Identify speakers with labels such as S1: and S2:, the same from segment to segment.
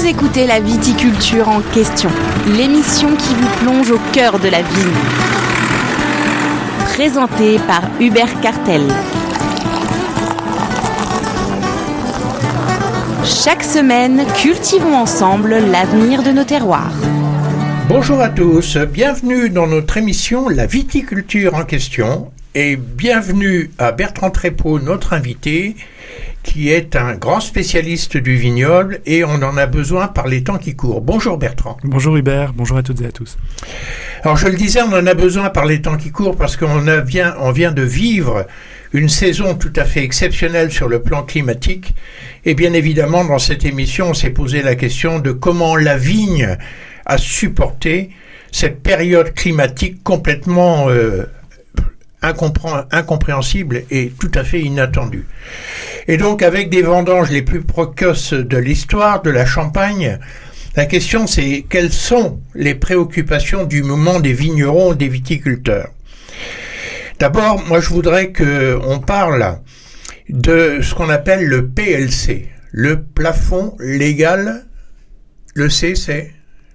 S1: Vous écoutez la viticulture en question, l'émission qui vous plonge au cœur de la vigne. Présentée par Hubert Cartel. Chaque semaine, cultivons ensemble l'avenir de nos terroirs.
S2: Bonjour à tous, bienvenue dans notre émission La viticulture en question et bienvenue à Bertrand Trépeau, notre invité, qui est un grand spécialiste du vignoble et on en a besoin par les temps qui courent. Bonjour Bertrand.
S3: Bonjour Hubert, bonjour à toutes et à tous.
S2: Alors je le disais, on en a besoin par les temps qui courent parce qu'on vient de vivre une saison tout à fait exceptionnelle sur le plan climatique. Et bien évidemment, dans cette émission, on s'est posé la question de comment la vigne a supporté cette période climatique complètement incompréhensible et tout à fait inattendue. Et donc, avec des vendanges les plus précoces de l'histoire de la Champagne, la question c'est quelles sont les préoccupations du moment des vignerons, des viticulteurs. D'abord, moi je voudrais qu'on parle de ce qu'on appelle le PLC, le plafond légal. Le C, c'est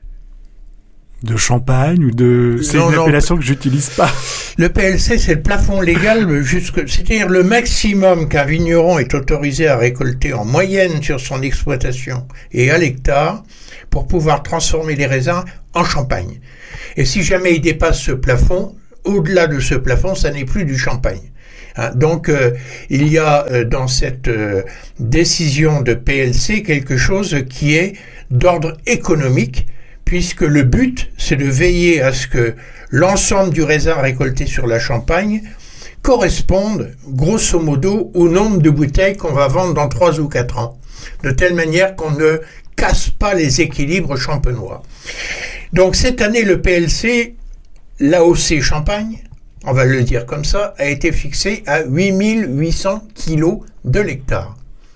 S3: de Champagne ou de... C'est une appellation que j'utilise pas.
S2: Le PLC, c'est le plafond légal, c'est-à-dire le maximum qu'un vigneron est autorisé à récolter en moyenne sur son exploitation et à l'hectare pour pouvoir transformer les raisins en champagne. Et si jamais il dépasse ce plafond, au-delà de ce plafond, ça n'est plus du champagne. Donc, il y a dans cette décision de PLC quelque chose qui est d'ordre économique, puisque le but, c'est de veiller à ce que l'ensemble du raisin récolté sur la Champagne corresponde, grosso modo, au nombre de bouteilles qu'on va vendre dans 3 ou 4 ans, de telle manière qu'on ne casse pas les équilibres champenois. Donc cette année, le PLC, l'AOC Champagne, on va le dire comme ça, a été fixé à 8800 kg de l'hectare.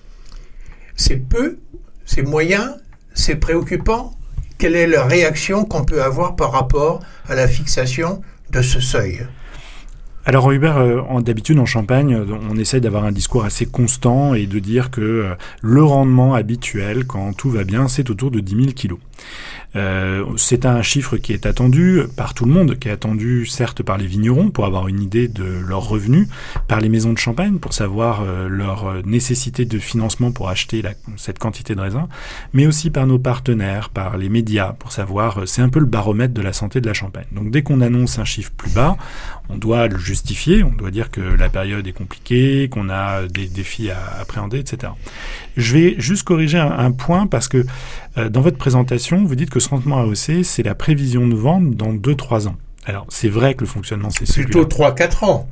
S2: C'est peu, c'est moyen, c'est préoccupant. Quelle est la réaction qu'on peut avoir par rapport à la fixation de ce seuil ?
S3: Alors Hubert, d'habitude en Champagne, on essaye d'avoir un discours assez constant et de dire que le rendement habituel, quand tout va bien, c'est autour de 10 000 kilos. C'est un chiffre qui est attendu par tout le monde, qui est attendu certes par les vignerons pour avoir une idée de leurs revenus, par les maisons de champagne pour savoir leur nécessité de financement pour acheter cette quantité de raisins, mais aussi par nos partenaires, par les médias pour savoir, c'est un peu le baromètre de la santé de la Champagne. Donc dès qu'on annonce un chiffre plus bas, on doit le justifier, on doit dire que la période est compliquée, qu'on a des défis à appréhender, etc. Je vais juste corriger un point parce que dans votre présentation, vous dites que ce rendement AOC, c'est la prévision de vente dans 2-3 ans. Alors, c'est vrai que le fonctionnement, c'est celui-là.
S2: Plutôt 3-4 ans.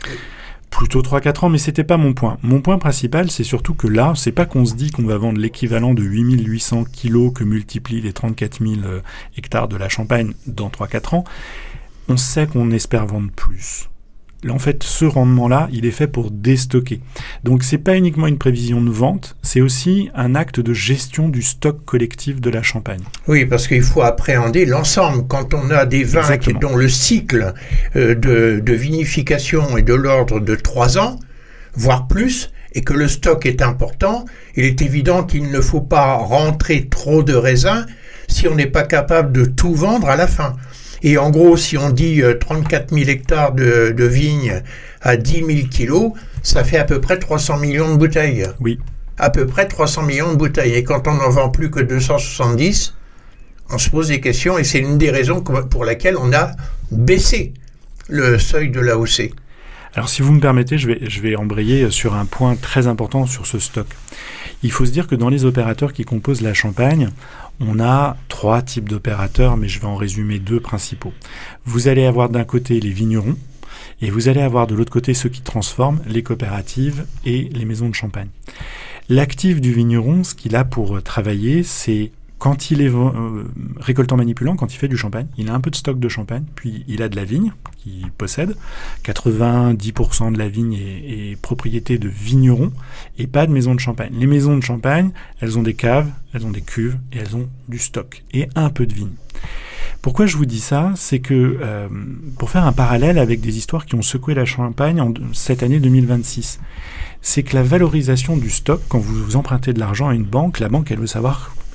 S3: Plutôt 3-4 ans, mais c'était pas mon point. Mon point principal, c'est surtout que là, c'est pas qu'on se dit qu'on va vendre l'équivalent de 8800 kilos que multiplient les 34 000 hectares de la Champagne dans 3-4 ans. On sait qu'on espère vendre plus. En fait, ce rendement-là, il est fait pour déstocker. Donc, c'est pas uniquement une prévision de vente, c'est aussi un acte de gestion du stock collectif de la Champagne.
S2: Oui, parce qu'il faut appréhender l'ensemble. Quand on a des vins dont le cycle de vinification est de l'ordre de 3 ans, voire plus, et que le stock est important, il est évident qu'il ne faut pas rentrer trop de raisins si on n'est pas capable de tout vendre à la fin. Et en gros, si on dit 34 000 hectares de vignes à 10 000 kilos, ça fait à peu près 300 millions de bouteilles.
S3: Oui.
S2: À peu près 300 millions de bouteilles. Et quand on n'en vend plus que 270, on se pose des questions. Et c'est une des raisons pour laquelle on a baissé le seuil de l'AOC.
S3: Alors si vous me permettez, je vais embrayer sur un point très important sur ce stock. Il faut se dire que dans les opérateurs qui composent la Champagne, on a 3 types d'opérateurs, mais je vais en résumer 2 principaux. Vous allez avoir d'un côté les vignerons, et vous allez avoir de l'autre côté ceux qui transforment, les coopératives et les maisons de champagne. L'actif du vigneron, ce qu'il a pour travailler, c'est quand il est récoltant manipulant, quand il fait du champagne, il a un peu de stock de champagne, puis il a de la vigne qu'il possède. 90% de la vigne est propriété de vignerons et pas de maisons de champagne. Les maisons de champagne, elles ont des caves, elles ont des cuves et elles ont du stock et un peu de vigne. Pourquoi je vous dis ça ? C'est que, pour faire un parallèle avec des histoires qui ont secoué la Champagne cette année 2026, c'est que la valorisation du stock, quand vous empruntez de l'argent à une banque, la banque, elle veut savoir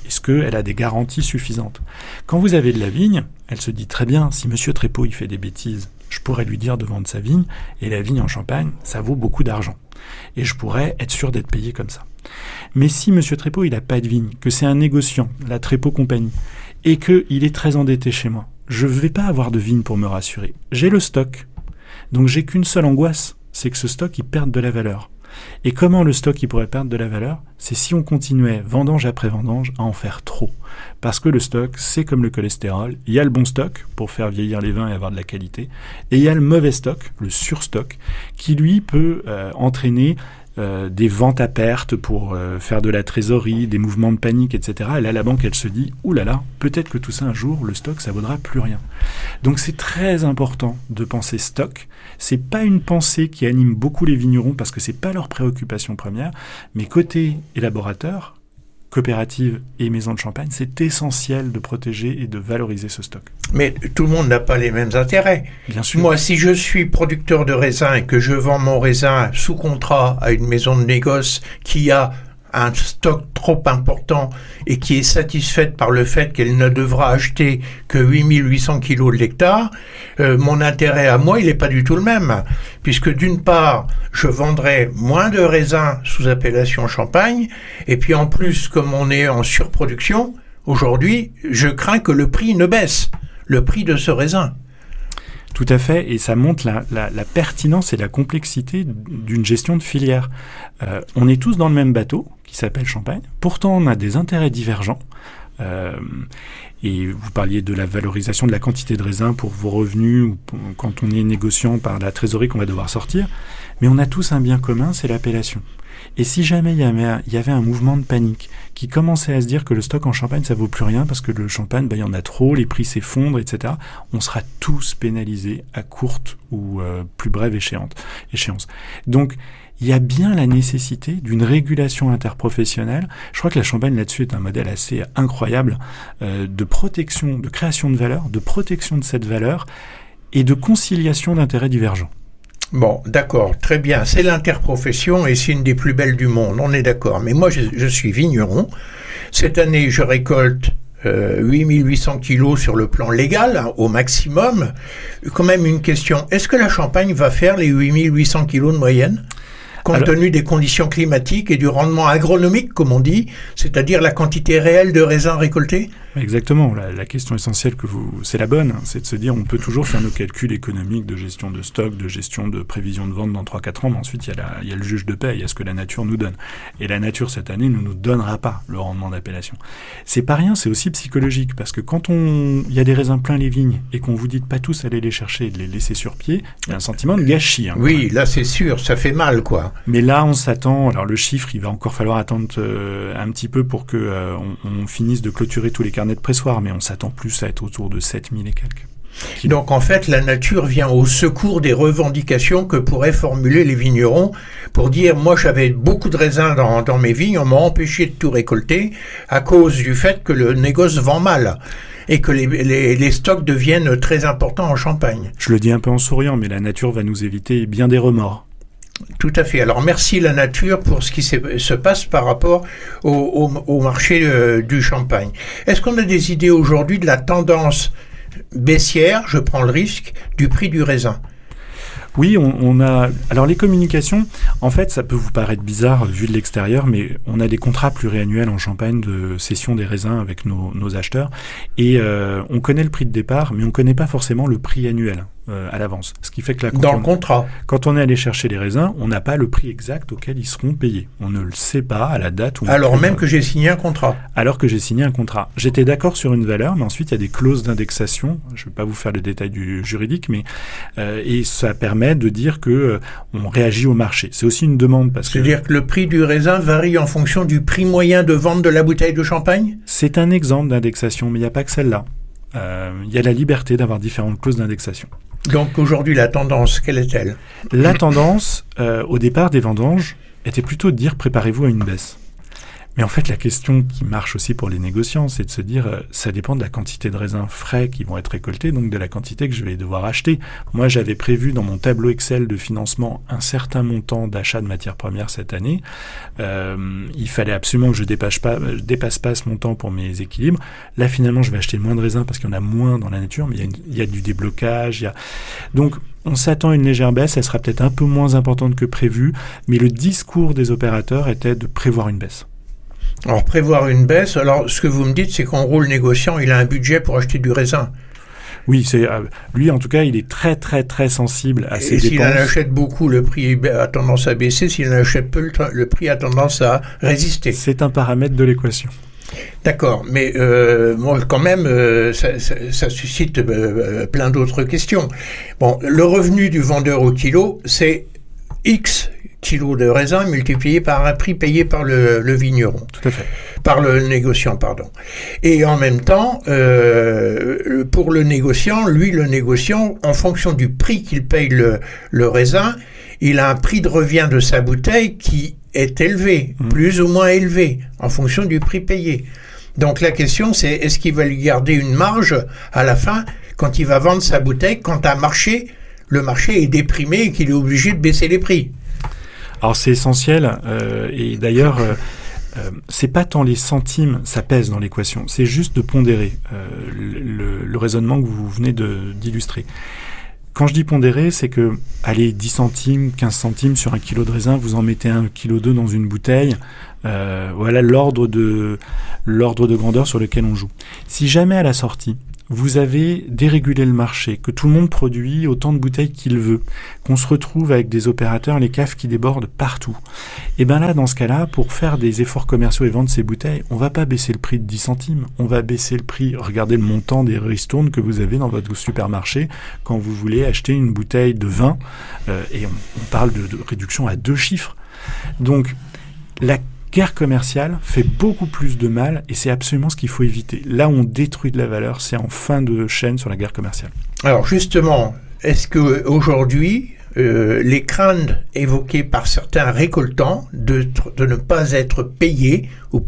S3: Est-ce qu'elle a des garanties suffisantes? Quand vous avez de la vigne, elle se dit très bien, si Monsieur Trépeau il fait des bêtises, je pourrais lui dire de vendre sa vigne, et la vigne en Champagne, ça vaut beaucoup d'argent. Et je pourrais être sûr d'être payé comme ça. Mais si Monsieur Trépeau il n'a pas de vigne, que c'est un négociant, la Trépeau Compagnie, et qu'il est très endetté chez moi, je ne vais pas avoir de vigne pour me rassurer. J'ai le stock. Donc j'ai qu'une seule angoisse, c'est que ce stock il perde de la valeur. Et comment le stock il pourrait perdre de la valeur? C'est si on continuait, vendange après vendange, à en faire trop. Parce que le stock, c'est comme le cholestérol. Il y a le bon stock, pour faire vieillir les vins et avoir de la qualité. Et il y a le mauvais stock, le surstock, qui lui peut entraîner des ventes à perte pour faire de la trésorerie, des mouvements de panique, etc. Et là, la banque, elle se dit, oulala, peut-être que tout ça, un jour, le stock, ça vaudra plus rien. Donc, c'est très important de penser stock. C'est pas une pensée qui anime beaucoup les vignerons parce que c'est pas leur préoccupation première. Mais côté élaborateur, coopératives et maisons de champagne, c'est essentiel de protéger et de valoriser ce stock.
S2: Mais tout le monde n'a pas les mêmes intérêts.
S3: Bien sûr.
S2: Moi, si je suis producteur de raisin et que je vends mon raisin sous contrat à une maison de négoce qui a un stock trop important et qui est satisfaite par le fait qu'elle ne devra acheter que 8800 kilos de l'hectare, mon intérêt à moi, il n'est pas du tout le même. Puisque d'une part, je vendrai moins de raisins sous appellation Champagne, et puis en plus, comme on est en surproduction, aujourd'hui, je crains que le prix ne baisse, le prix de ce raisin.
S3: Tout à fait, et ça montre la pertinence et la complexité d'une gestion de filière. On est tous dans le même bateau, qui s'appelle Champagne. Pourtant, on a des intérêts divergents. Et vous parliez de la valorisation de la quantité de raisin pour vos revenus, ou quand on est négociant par la trésorerie qu'on va devoir sortir. Mais on a tous un bien commun, c'est l'appellation. Et si jamais il y avait un mouvement de panique qui commençait à se dire que le stock en Champagne, ça vaut plus rien parce que le Champagne, il y en a trop, les prix s'effondrent, etc., on sera tous pénalisés à courte ou plus brève échéance. Donc, il y a bien la nécessité d'une régulation interprofessionnelle. Je crois que la Champagne, là-dessus, est un modèle assez incroyable de protection, de création de valeur, de protection de cette valeur et de conciliation d'intérêts divergents.
S2: Bon, d'accord, très bien. C'est l'interprofession et c'est une des plus belles du monde, on est d'accord. Mais moi, je suis vigneron. Cette année, je récolte 8800 kilos sur le plan légal, hein, au maximum. Quand même une question, est-ce que la Champagne va faire les 8800 kilos de moyenne ? Compte tenu des conditions climatiques et du rendement agronomique, comme on dit, c'est-à-dire la quantité réelle de raisins récoltés ?
S3: Exactement. La question essentielle c'est la bonne, c'est de se dire on peut toujours faire nos calculs économiques de gestion de stock, de gestion de prévision de vente dans 3-4 ans, mais ensuite il y a le juge de paix, il y a ce que la nature nous donne. Et la nature, cette année, ne nous donnera pas le rendement d'appellation. C'est pas rien, c'est aussi psychologique, parce que quand il y a des raisins plein les vignes et qu'on vous dit de pas tous aller les chercher et de les laisser sur pied, il y a un sentiment de gâchis. Hein,
S2: oui, là c'est sûr, ça fait mal, quoi.
S3: Mais là, on s'attend, alors le chiffre, il va encore falloir attendre un petit peu pour que on finisse de clôturer tous les carnets de pressoir, mais on s'attend plus à être autour de 7000 et quelques.
S2: Donc en fait, la nature vient au secours des revendications que pourraient formuler les vignerons pour dire « moi j'avais beaucoup de raisins dans mes vignes, on m'a empêché de tout récolter à cause du fait que le négoce vend mal ». Et que les stocks deviennent très importants en Champagne.
S3: Je le dis un peu en souriant, mais la nature va nous éviter bien des remords.
S2: Tout à fait. Alors merci la nature pour ce qui se passe par rapport au marché du Champagne. Est-ce qu'on a des idées aujourd'hui de la tendance baissière, je prends le risque, du prix du raisin ?
S3: Oui, on a... Alors les communications, en fait, ça peut vous paraître bizarre vu de l'extérieur, mais on a des contrats pluriannuels en Champagne de cession des raisins avec nos acheteurs. Et on connaît le prix de départ, mais on ne connaît pas forcément le prix annuel à l'avance. Ce qui fait que là, quand on est allé chercher les raisins, on n'a pas le prix exact auquel ils seront payés. On ne le sait pas à la date où...
S2: Alors même que j'ai signé un contrat.
S3: Alors que j'ai signé un contrat. J'étais d'accord sur une valeur, mais ensuite il y a des clauses d'indexation. Je ne vais pas vous faire le détail du juridique, mais et ça permet de dire que on réagit au marché. C'est aussi une demande parce que...
S2: C'est-à-dire que le prix du raisin varie en fonction du prix moyen de vente de la bouteille de champagne ?
S3: C'est un exemple d'indexation, mais il n'y a pas que celle-là. Il y a la liberté d'avoir différentes clauses d'indexation.
S2: Donc aujourd'hui, la tendance, quelle est-elle ?
S3: La tendance, au départ des vendanges, était plutôt de dire préparez-vous à une baisse. Mais en fait, la question qui marche aussi pour les négociants, c'est de se dire, ça dépend de la quantité de raisins frais qui vont être récoltés, donc de la quantité que je vais devoir acheter. Moi, j'avais prévu dans mon tableau Excel de financement un certain montant d'achat de matières premières cette année. Il fallait absolument que je dépasse pas ce montant pour mes équilibres. Là, finalement, je vais acheter moins de raisins parce qu'il y en a moins dans la nature, mais il y a du déblocage. Donc, on s'attend à une légère baisse. Elle sera peut-être un peu moins importante que prévu, mais le discours des opérateurs était de prévoir une baisse.
S2: Alors, prévoir une baisse, alors ce que vous me dites, c'est qu'en gros, le négociant, il a un budget pour acheter du raisin.
S3: Oui, lui, en tout cas, il est très, très, très sensible à ses dépenses.
S2: Et s'il en achète beaucoup, le prix a tendance à baisser. S'il en achète peu, le prix a tendance à résister.
S3: C'est un paramètre de l'équation.
S2: D'accord, mais moi, quand même, ça suscite plein d'autres questions. Bon, le revenu du vendeur au kilo, c'est X kilos de raisin multiplié par un prix payé par le vigneron.
S3: Tout à fait.
S2: Par le négociant, pardon. Et en même temps, pour le négociant, en fonction du prix qu'il paye le raisin, il a un prix de revient de sa bouteille qui est élevé, plus ou moins élevé, en fonction du prix payé. Donc la question, c'est est-ce qu'il va lui garder une marge à la fin quand il va vendre sa bouteille, quand le marché est déprimé et qu'il est obligé de baisser les prix?
S3: Alors c'est essentiel, et d'ailleurs, c'est pas tant les centimes, ça pèse dans l'équation, c'est juste de pondérer le raisonnement que vous venez d'illustrer. Quand je dis pondérer, c'est que, allez, 10 centimes, 15 centimes sur un kilo de raisin, vous en mettez 1,2 kg dans une bouteille, voilà l'ordre de grandeur sur lequel on joue. Si jamais à la sortie, vous avez dérégulé le marché, que tout le monde produit autant de bouteilles qu'il veut, qu'on se retrouve avec des opérateurs, les caves qui débordent partout. Et bien là, dans ce cas-là, pour faire des efforts commerciaux et vendre ces bouteilles, on va pas baisser le prix de 10 centimes, on va baisser le prix, regardez le montant des ristournes que vous avez dans votre supermarché quand vous voulez acheter une bouteille de vin, et on parle de réduction à 2 chiffres. Donc, la guerre commerciale fait beaucoup plus de mal et c'est absolument ce qu'il faut éviter. Là où on détruit de la valeur, c'est en fin de chaîne sur la guerre commerciale. Alors justement, est-ce qu'aujourd'hui, les craintes évoquées par certains récoltants de ne pas être payés ou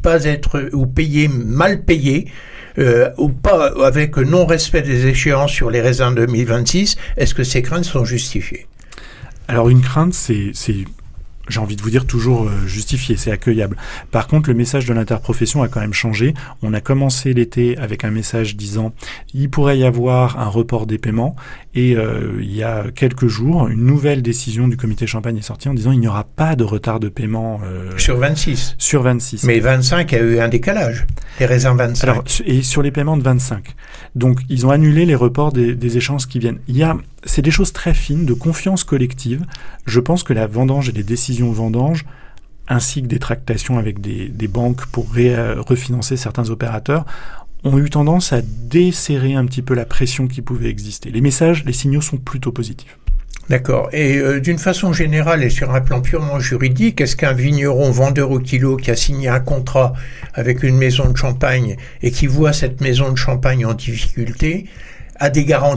S3: mal payés, ou pas avec non-respect des échéances sur les raisins 2026, est-ce que ces craintes sont justifiées? Alors une crainte, c'est j'ai envie de vous dire toujours justifié, c'est accueillable. Par contre, le message de l'interprofession a quand même changé. On a commencé l'été avec un message disant il pourrait y avoir un report des paiements et il y a quelques jours, une nouvelle décision du comité Champagne est sortie en disant il n'y aura pas de retard de paiement. Sur 26. Sur 26. Mais 25 a eu un décalage. Les raisins 25. Alors, et sur les paiements de 25. Donc, ils ont annulé les reports des échéances qui viennent. C'est des choses très fines, de confiance collective. Je pense que la vendange et les décisions vendange, ainsi que des tractations avec des banques pour refinancer certains opérateurs, ont eu tendance à desserrer un petit peu la pression qui pouvait exister. Les messages, les signaux sont plutôt positifs. D'accord. Et d'une façon générale et sur un plan purement juridique, est-ce qu'un vigneron vendeur au kilo qui a signé un contrat avec une maison de champagne et qui voit cette maison de champagne en difficulté a des garanties ?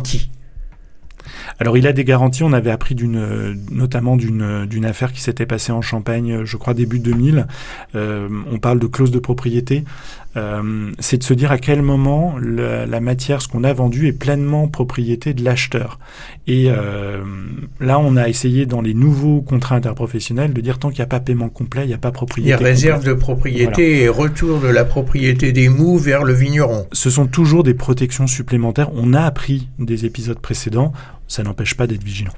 S3: Alors il a des garanties, on avait appris notamment d'une affaire qui s'était passée en Champagne, je crois début 2000, on parle de clause de propriété, c'est de se dire à quel moment la matière, ce qu'on a vendu est pleinement propriété de l'acheteur. Et là on a essayé dans les nouveaux contrats interprofessionnels de dire tant qu'il n'y a pas paiement complet, il n'y a pas propriété. Il y a réserve complète de propriété, voilà. Et retour de la propriété des moux vers le vigneron. Ce sont toujours des protections supplémentaires, on a appris des épisodes précédents. Ça n'empêche pas d'être vigilant.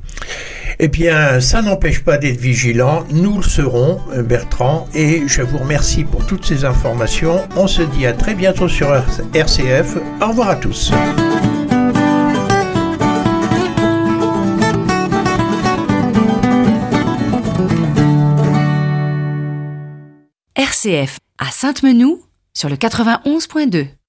S3: Eh bien, ça n'empêche pas d'être vigilant. Nous le serons, Bertrand, et je vous remercie pour toutes ces informations. On se dit à très bientôt sur RCF. Au revoir à tous.
S1: RCF à Sainte-Menou sur le 91.2.